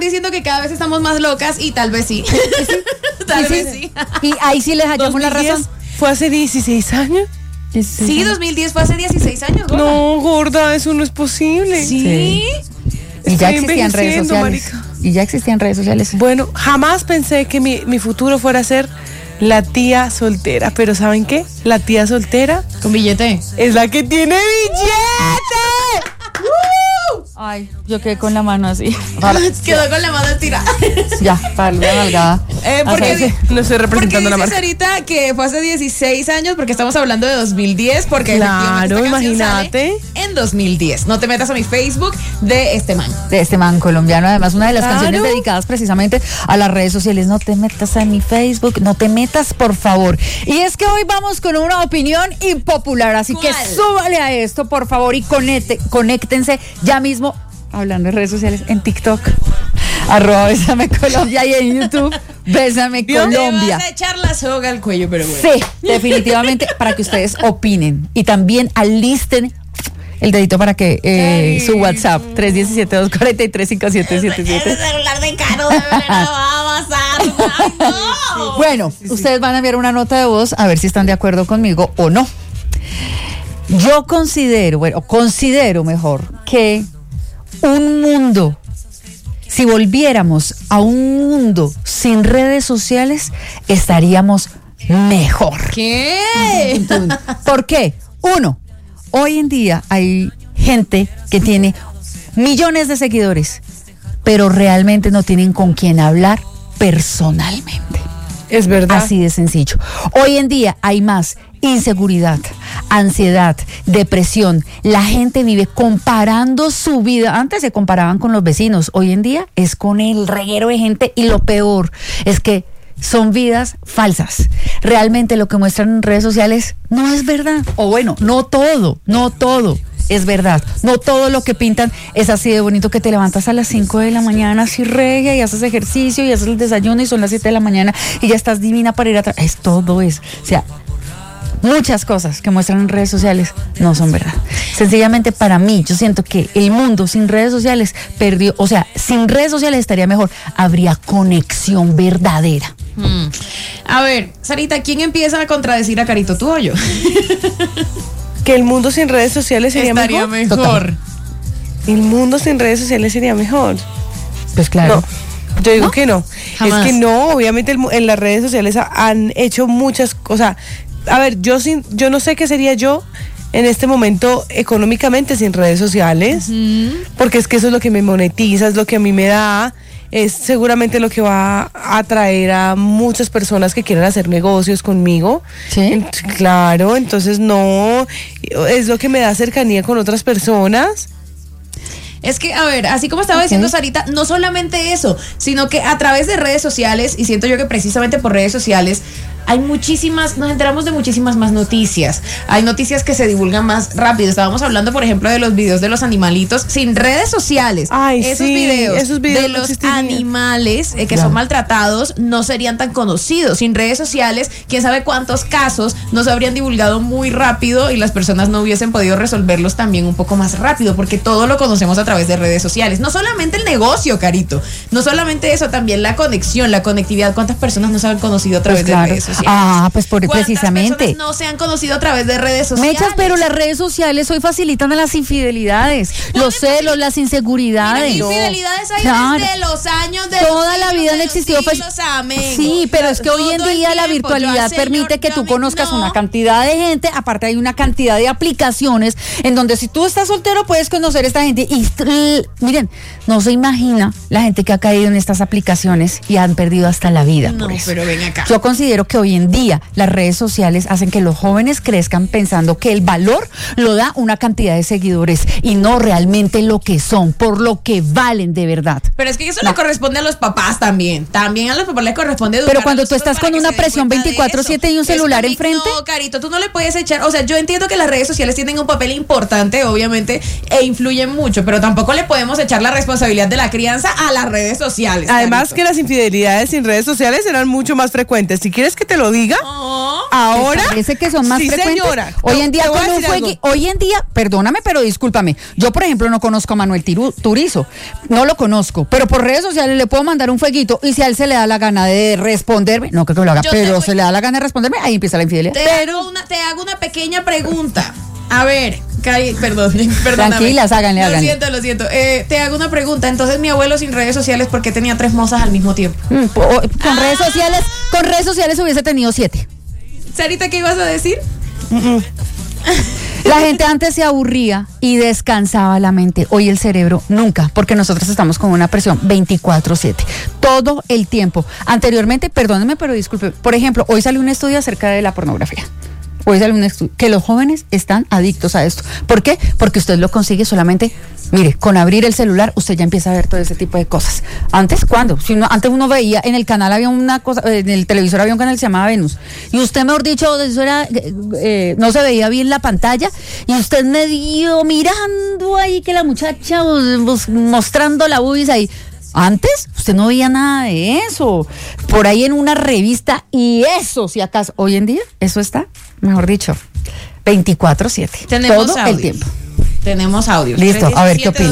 diciendo que cada vez estamos más locas y tal vez sí. Tal vez sí. Y ahí sí les hallamos la razón. ¿Fue hace 16 años? Sí, 2010 fue hace 16 años, gorda. No, gorda, eso no es posible. Sí. Y ya existían redes sociales. Marica. Y ya existían redes sociales. Bueno, jamás pensé que mi futuro fuera a ser la tía soltera. Pero ¿saben qué? La tía soltera Con billete. es la que tiene billete. Ay, yo quedé con la mano así. Quedó con la mano estirada. Ya, para la nalgada. Porque No estoy representando la marca. ahorita que fue hace 16 años, porque estamos hablando de 2010, porque Claro, efectivamente esta canción imagínate. sale en 2010. No te metas a mi Facebook de este man. De este man colombiano, además una de las Claro. canciones dedicadas precisamente a las redes sociales. No te metas a mi Facebook, no te metas, por favor. Y es que hoy vamos con una opinión impopular, así ¿Cuál? que súbale a esto, por favor, y conéctense ya mismo, hablando de redes sociales, en TikTok, @Bésame Colombia, y en YouTube, Bésame Colombia. Te vas a echar la soga al cuello, pero bueno. Sí, definitivamente, para que ustedes opinen y también alisten el dedito para que su WhatsApp 317-243-5777. Ese celular de Caro de verdad no va a pasar. Ay, no. Bueno, ustedes van a enviar una nota de voz a ver si están de acuerdo conmigo o no. Yo considero mejor que un mundo, si volviéramos a un mundo sin redes sociales, estaríamos mejor. ¿Qué? ¿Por qué? Uno, hoy en día hay gente que tiene millones de seguidores, pero realmente no tienen con quién hablar personalmente. Es verdad. Así de sencillo. Hoy en día hay más inseguridad, ansiedad, depresión. La gente vive comparando su vida. Antes se comparaban con los vecinos, hoy en día es con el reguero de gente, y lo peor es que son vidas falsas. Realmente lo que muestran en redes sociales no es verdad. O bueno, no todo es verdad. No todo lo que pintan es así de bonito, que te levantas a las 5 de la mañana así regia y haces ejercicio y haces el desayuno y son las 7 de la mañana y ya estás divina para ir a trabajar. O sea, muchas cosas que muestran en redes sociales no son verdad. Sencillamente, para mí, yo siento que el mundo sin redes sociales perdió, o sea, sin redes sociales estaría mejor, habría conexión verdadera. A ver, Sarita, ¿quién empieza a contradecir a Carito, tú o yo? Que el mundo sin redes sociales sería Estaría mejor. mejor. El mundo sin redes sociales sería mejor. Pues claro. No, yo digo que no. Jamás. Es que no, obviamente en las redes sociales han hecho muchas cosas. A ver, yo no sé qué sería yo en este momento económicamente sin redes sociales, porque es que eso es lo que me monetiza, es lo que a mí me da, es seguramente lo que va a atraer a muchas personas que quieran hacer negocios conmigo. ¿Sí? Claro, entonces no, es lo que me da cercanía con otras personas. Es que, a ver, así como estaba diciendo Sarita, no solamente eso, sino que a través de redes sociales, y siento yo que precisamente por redes sociales, hay nos enteramos de muchísimas más noticias. Hay noticias que se divulgan más rápido. Estábamos hablando, por ejemplo, de los videos de los animalitos sin redes sociales. Ay, esos sí, videos esos videos de no los existirían. animales que son maltratados no serían tan conocidos. Sin redes sociales, quién sabe cuántos casos no se habrían divulgado muy rápido y las personas no hubiesen podido resolverlos también un poco más rápido, porque todo lo conocemos a través de redes sociales. No solamente el negocio, Carito, no solamente eso, también la conexión, la conectividad. ¿Cuántas personas no se han conocido a través de redes sociales? Pues precisamente. ¿Cuántas personas no se han conocido a través de redes sociales? Mechas, pero las redes sociales hoy facilitan a las infidelidades, los celos, las inseguridades. Mira, infidelidades hay Claro. desde los años de Toda los la siglos vida han de los existido. siglos, amén. Sí, pero es que hoy en Todo el día la tiempo, virtualidad yo al permite Señor, que yo tú a mí, conozcas no. una cantidad de gente. Aparte hay una cantidad de aplicaciones en donde si tú estás soltero puedes conocer a esta gente. Y miren, no se imagina la gente que ha caído en estas aplicaciones y han perdido hasta la vida No, por eso. pero ven acá. Yo considero que hoy en día las redes sociales hacen que los jóvenes crezcan pensando que el valor lo da una cantidad de seguidores y no realmente lo que son, por lo que valen de verdad. Pero es que eso le corresponde a los papás también. También a los papás les corresponde educar. Pero cuando a los tú hijos estás para con que una se den presión cuenta de 24/7 y un eso. celular Es que enfrente. No, Carito, tú no le puedes echar. O sea, yo entiendo que las redes sociales tienen un papel importante, obviamente, e influyen mucho, pero tampoco le podemos echar la responsabilidad de la crianza a las redes sociales. Además Carito. que las infidelidades sin redes sociales eran mucho más frecuentes. Si quieres que te lo diga, Ahora parece que son más sí, frecuentes. señora. Hoy en día Te voy a con un decir algo. hoy en día, perdóname, pero discúlpame. Yo, por ejemplo, no conozco a Manuel Turizo. No lo conozco, pero por redes sociales le puedo mandar un fueguito y si a él se le da la gana de responderme, no creo que lo haga, pero se le da la gana de responderme, ahí empieza la infidelidad. Te hago una pequeña pregunta. A ver, perdóname. Tranquilas, háganle. Lo siento. Te hago una pregunta. Entonces, mi abuelo sin redes sociales, ¿por qué tenía 3 mozas al mismo tiempo? Con redes sociales hubiese tenido 7. Sarita, ¿qué ibas a decir? La gente antes se aburría y descansaba la mente. Hoy el cerebro nunca, porque nosotros estamos con una presión 24/7, todo el tiempo. Anteriormente, perdónenme, pero disculpe, por ejemplo, hoy salió un estudio acerca de la pornografía. Hoy salió un estudio que los jóvenes están adictos a esto. ¿Por qué? Porque usted lo consigue solamente, mire, con abrir el celular usted ya empieza a ver todo ese tipo de cosas. Antes, ¿cuándo? Antes uno veía, en el canal había una cosa, en el televisor había un canal que se llamaba Venus, y usted, mejor dicho, eso era, no se veía bien la pantalla, y usted medio mirando ahí que la muchacha mostrando la boobies ahí. Antes usted no veía nada de eso, por ahí en una revista, y eso, si acaso, hoy en día, eso está, mejor dicho, 24/7, todo audios. el tiempo. Tenemos audios. Listo, a ver qué opina.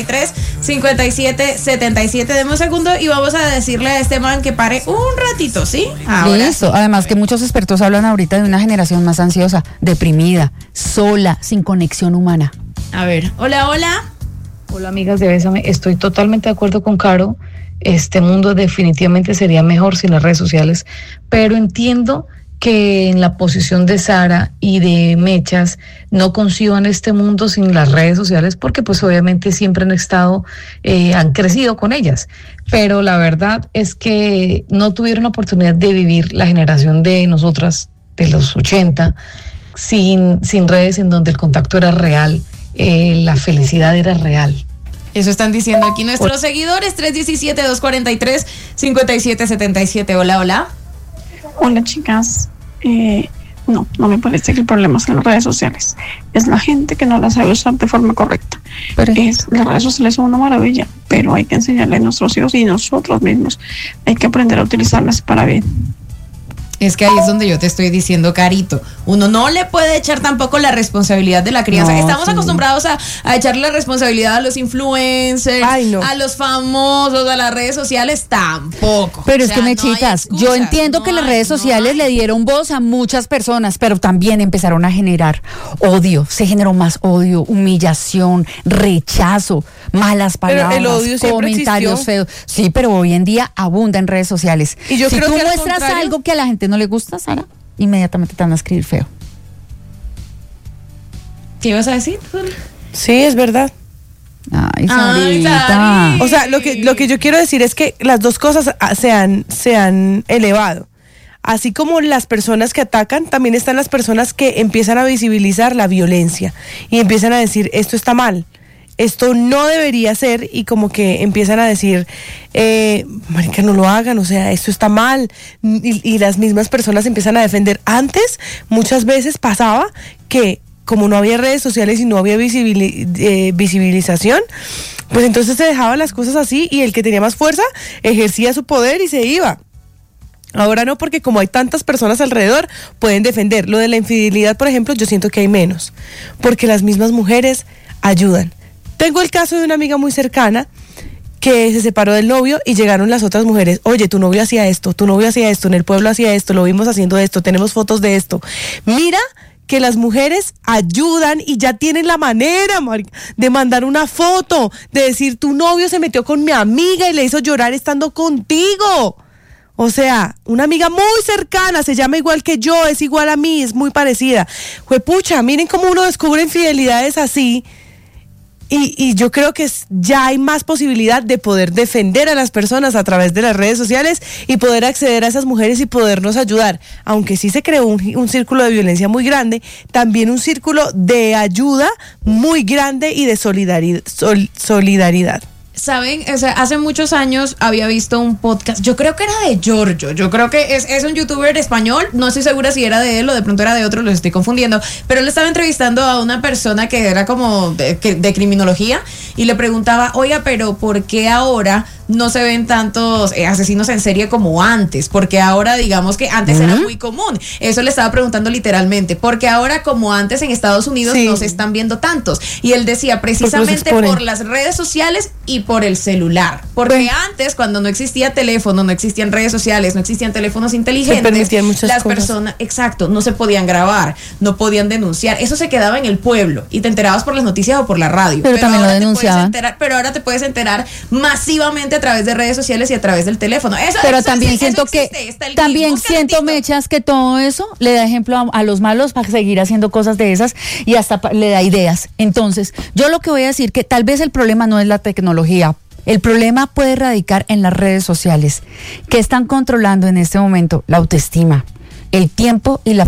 243-5777. Deme un segundo y vamos a decirle a este man que pare un ratito, ¿sí? Ahora Listo. sí. Además que muchos expertos hablan ahorita de una generación más ansiosa, deprimida, sola, sin conexión humana. A ver, hola. Hola amigas de Bésame, estoy totalmente de acuerdo con Caro. Este mundo definitivamente sería mejor sin las redes sociales, pero entiendo que en la posición de Sara y de Mechas no conciban este mundo sin las redes sociales, porque pues obviamente siempre han estado, han crecido con ellas, pero la verdad es que no tuvieron la oportunidad de vivir la generación de nosotras de los 80 sin redes, en donde el contacto era real, la felicidad era real. Eso están diciendo aquí nuestros seguidores. 317-243-5777. Hola. Hola chicas, no me parece que el problema sean las redes sociales, es la gente que no las sabe usar de forma correcta. Las redes sociales son una maravilla, pero hay que enseñarle a nuestros hijos y nosotros mismos hay que aprender a utilizarlas para bien. Es que ahí es donde yo te estoy diciendo, Carito. Uno no le puede echar tampoco la responsabilidad de la crianza. No, Estamos sí. acostumbrados a echarle la responsabilidad a los influencers, a los famosos, a las redes sociales, tampoco. Pero es que, no hay Mechitas, excusas, yo entiendo que las redes sociales le dieron voz a muchas personas, pero también empezaron a generar odio. Se generó más odio, humillación, rechazo, malas palabras, Pero el odio siempre comentarios existió. feos. Sí, pero hoy en día abunda en redes sociales. Y yo si creo tú que al muestras contrario- algo que a la gente no le gusta, Sara, inmediatamente te van a escribir feo. ¿Qué ibas a decir? Sí, es verdad. Ay, Ay, Sarita. Sari. O sea, lo que yo quiero decir es que las dos cosas se han elevado. Así como las personas que atacan, también están las personas que empiezan a visibilizar la violencia y empiezan a decir, esto está mal, esto no debería ser, y como que empiezan a decir, marica, no lo hagan, o sea, esto está mal, y las mismas personas empiezan a defender. Antes, muchas veces pasaba que como no había redes sociales y no había visibilización, pues entonces se dejaban las cosas así y el que tenía más fuerza ejercía su poder y se iba. Ahora no, porque como hay tantas personas alrededor, pueden defender. Lo de la infidelidad, por ejemplo, yo siento que hay menos, porque las mismas mujeres ayudan. Tengo el caso de una amiga muy cercana que se separó del novio y llegaron las otras mujeres. Oye, tu novio hacía esto, en el pueblo hacía esto, lo vimos haciendo esto, tenemos fotos de esto. Mira que las mujeres ayudan y ya tienen la manera, de mandar una foto, de decir, tu novio se metió con mi amiga y le hizo llorar estando contigo. O sea, una amiga muy cercana, se llama igual que yo, es igual a mí, es muy parecida. Juepucha, miren cómo uno descubre infidelidades así. Y yo creo que ya hay más posibilidad de poder defender a las personas a través de las redes sociales y poder acceder a esas mujeres y podernos ayudar. Aunque sí se creó un círculo de violencia muy grande, también un círculo de ayuda muy grande y de solidaridad. ¿Saben? O sea, hace muchos años había visto un podcast, yo creo que era de Giorgio, yo creo que es un youtuber español, no estoy segura si era de él o de pronto era de otro, los estoy confundiendo, pero él estaba entrevistando a una persona que era como de criminología y le preguntaba, oiga, pero ¿por qué ahora no se ven tantos asesinos en serie como antes, porque ahora digamos que antes era muy común. Eso le estaba preguntando literalmente, porque ahora como antes en Estados Unidos no se están viendo tantos. Y él decía precisamente por las redes sociales y por el celular. Porque antes, cuando no existía teléfono, no existían redes sociales, no existían teléfonos inteligentes, las personas, exacto, no se podían grabar, no podían denunciar. Eso se quedaba en el pueblo y te enterabas por las noticias o por la radio. Pero también lo denunciaban. Pero ahora te puedes enterar masivamente a través de redes sociales y a través del teléfono. Pero también siento que Mechas, que todo eso le da ejemplo a los malos para seguir haciendo cosas de esas y hasta le da ideas. Entonces, yo lo que voy a decir que tal vez el problema no es la tecnología. El problema puede radicar en las redes sociales, que están controlando en este momento la autoestima, el tiempo y la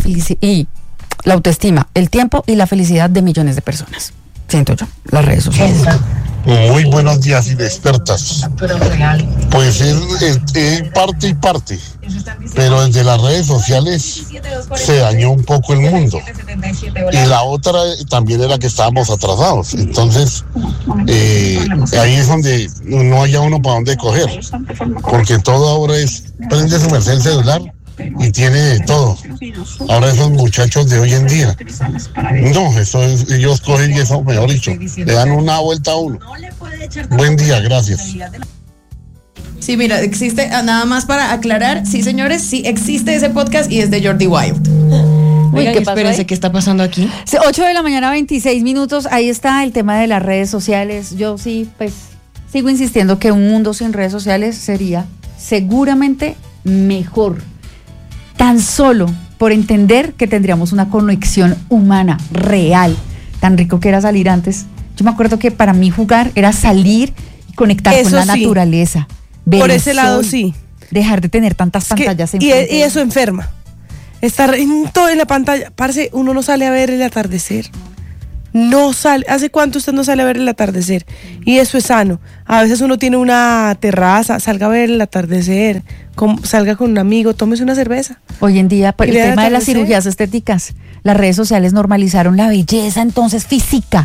felicidad de millones de personas. Siento yo, las redes sociales. Muy buenos días, inexpertas. Pues es parte y parte, pero desde las redes sociales se dañó un poco el mundo. Y la otra también era que estábamos atrasados. Entonces, ahí es donde no haya uno para dónde coger. Porque todo ahora prende su merced el celular y tiene de todo. Ahora esos muchachos de hoy en día, no, ellos cogen y eso, mejor dicho, le dan una vuelta a uno. Buen día, gracias. Sí, mira, existe, nada más para aclarar, sí señores, sí existe ese podcast y es de Jordi Wild. Oigan, espérense, ¿qué está pasando aquí? 8 de la mañana, 26 minutos, ahí está el tema de las redes sociales. Yo sí, pues, sigo insistiendo que un mundo sin redes sociales sería seguramente mejor. Tan solo por entender que tendríamos una conexión humana, real. Tan rico que era salir antes. Yo me acuerdo que para mí jugar era salir y conectar con la naturaleza. Por ese lado sí. Dejar de tener tantas pantallas enfrente. Y eso enferma. Estar todo en la pantalla. Parce, uno no sale a ver el atardecer. No sale. ¿Hace cuánto usted no sale a ver el atardecer? Y eso es sano. A veces uno tiene una terraza, salga a ver el atardecer, salga con un amigo, tómese una cerveza. Hoy en día, el tema de las cirugías estéticas, las redes sociales normalizaron la belleza, entonces física.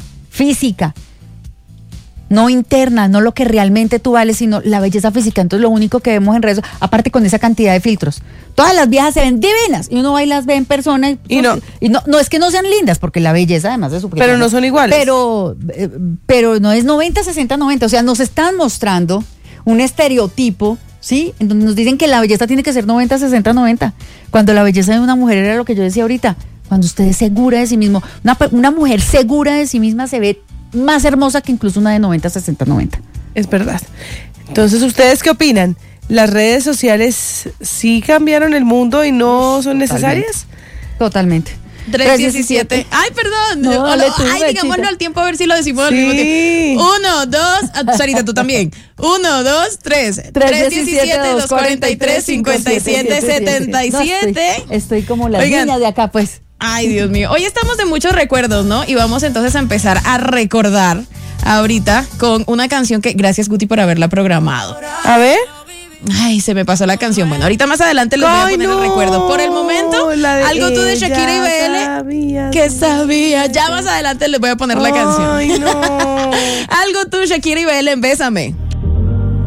No interna, no lo que realmente tú vales, sino la belleza física. Entonces lo único que vemos en redes, aparte con esa cantidad de filtros, todas las viejas se ven divinas y uno va y las ve en persona y no es que no sean lindas, porque la belleza además es subjetiva. Pero no son iguales. Pero no es 90, 60, 90, o sea, nos están mostrando un estereotipo, ¿sí? En donde nos dicen que la belleza tiene que ser 90, 60, 90, cuando la belleza de una mujer era lo que yo decía ahorita, cuando usted es segura de sí mismo, una mujer segura de sí misma se ve más hermosa que incluso una de 90, 60, 90. Es verdad. Entonces, ¿ustedes qué opinan? ¿Las redes sociales sí cambiaron el mundo y no son necesarias? Totalmente. 317. Ay, perdón. Digámoslo al tiempo a ver si lo decimos al mismo tiempo. 1, 2. Sarita, tú también. 1, 2, 3. 317, 243, 57, 77. Estoy como la niña de acá, pues. Ay, Dios mío. Hoy estamos de muchos recuerdos, ¿no? Y vamos entonces a empezar a recordar ahorita con una canción que, gracias Guti por haberla programado. A ver. Ay, se me pasó la canción. Bueno, ahorita más adelante les voy a poner el recuerdo. Por el momento, algo tú de Shakira y BL que sabía. Ya más adelante les voy a poner la canción. Ay, no. Algo tú, Shakira y BL, Bésame.